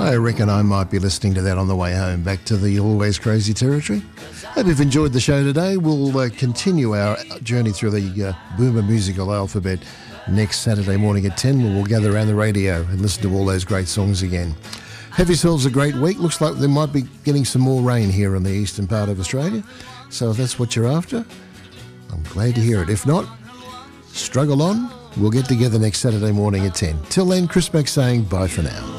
I reckon I might be listening to that on the way home back to the Always Crazy territory. Hope you've enjoyed the show today. We'll continue our journey through the Boomer musical alphabet next Saturday morning at 10, when we'll gather around the radio and listen to all those great songs again. Have yourselves a great week. Looks like there might be getting some more rain here in the eastern part of Australia. So if that's what you're after, I'm glad to hear it. If not, struggle on. We'll get together next Saturday morning at 10. Till then, Chris Mack saying bye for now.